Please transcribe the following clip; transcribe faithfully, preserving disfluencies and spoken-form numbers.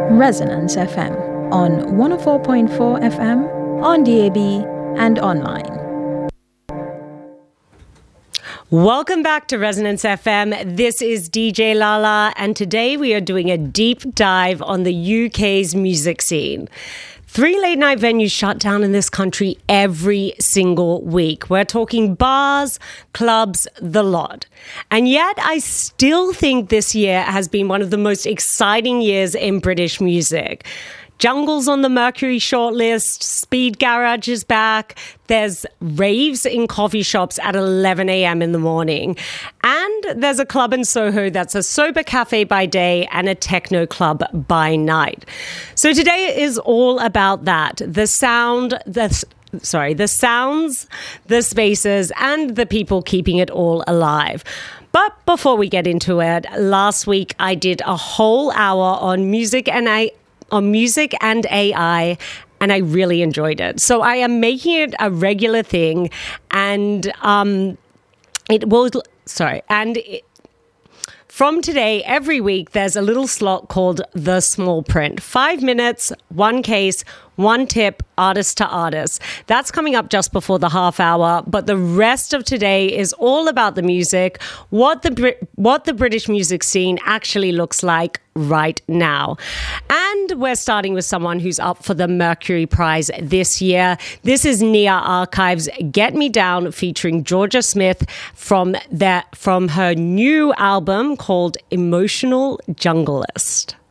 Resonance F M on one oh four point four F M, on D A B and online. Welcome back to Resonance F M. This is D J Lala, and today we are doing a deep dive on the U K's music scene. Three late night venues shut down in this country every single week. We're talking bars, clubs, the lot. And yet I still think this year has been one of the most exciting years in British music. Jungle's on the Mercury shortlist, Speed Garage is back, there's raves in coffee shops at eleven a.m. in the morning, and there's a club in Soho that's a sober cafe by day and a techno club by night. So today is all about that, the sound, the sorry, the sounds, the spaces, and the people keeping it all alive. But before we get into it, last week I did a whole hour on music and I on music and A I, and I really enjoyed it. So I am making it a regular thing, and um, it will, sorry, and it, from today, every week, there's a little slot called The Small Print. Five minutes, one case, one tip, artist to artist. That's coming up just before the half hour, but the rest of today is all about the music, what the Brit- what the British music scene actually looks like right now. And we're starting with someone who's up for the Mercury Prize this year. This is Nia Archives' Get Me Down featuring Georgia Smith from their, from her new album called Emotional Junglist.